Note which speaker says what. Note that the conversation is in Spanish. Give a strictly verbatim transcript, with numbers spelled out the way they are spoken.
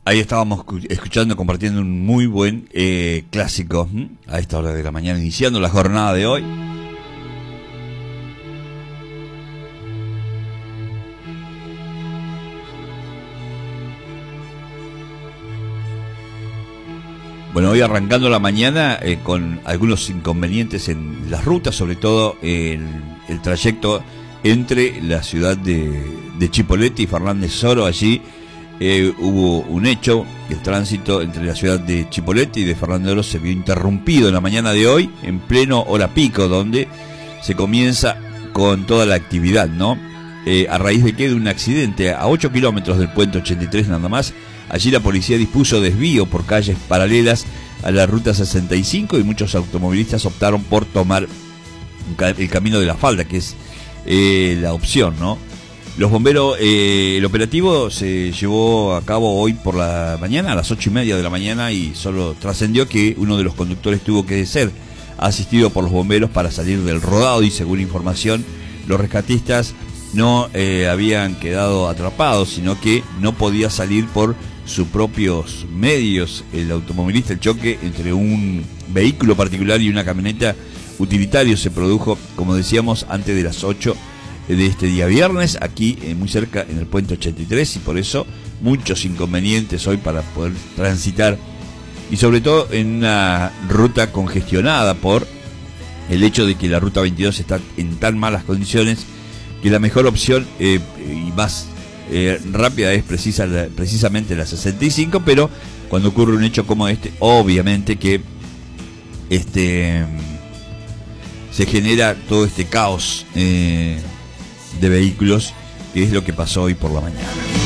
Speaker 1: Ahí estábamos escuchando, compartiendo un muy buen eh, clásico ¿m? a esta hora de la mañana, iniciando la jornada de hoy. Bueno, hoy arrancando la mañana eh, con algunos inconvenientes en las rutas, sobre todo el, el trayecto entre la ciudad de, de Chipoleti y Fernández Soro. Allí eh, hubo un hecho, el tránsito entre la ciudad de Chipoleti y de Fernández Soro se vio interrumpido en la mañana de hoy, en pleno hora pico, donde se comienza con toda la actividad, ¿no? Eh, a raíz de que de un accidente a ocho kilómetros del puente ochenta y tres nada más. Allí la policía dispuso desvío por calles paralelas a la ruta sesenta y cinco y muchos automovilistas optaron por tomar el camino de la falda, que es eh, la opción, ¿no? Los bomberos, eh, el operativo se llevó a cabo hoy por la mañana, a las ocho y media de la mañana, y solo trascendió que uno de los conductores tuvo que ser asistido por los bomberos para salir del rodado, y según información, los rescatistas no eh, habían quedado atrapados, sino que no podía salir por sus propios medios el automovilista. El choque entre un vehículo particular y una camioneta utilitario se produjo, como decíamos, antes de las ocho de este día viernes, aquí eh, muy cerca en el puente ochenta y tres, y por eso muchos inconvenientes hoy para poder transitar, y sobre todo en una ruta congestionada por el hecho de que la ruta veintidós está en tan malas condiciones que la mejor opción eh, y más eh, rápida es precisa, precisamente la sesenta y cinco, pero cuando ocurre un hecho como este, obviamente que este se genera todo este caos eh, de vehículos, que es lo que pasó hoy por la mañana.